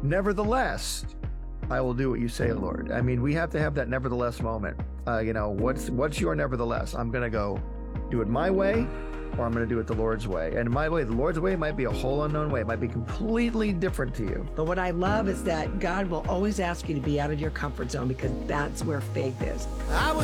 Nevertheless, I will do what you say, Lord. I mean, we have to have that nevertheless moment. What's your nevertheless? I'm going to go do it my way, or I'm going to do it the Lord's way. And my way, the Lord's way, might be a whole unknown way. It might be completely different to you. But what I love is that God will always ask you to be out of your comfort zone, because that's where faith is. I was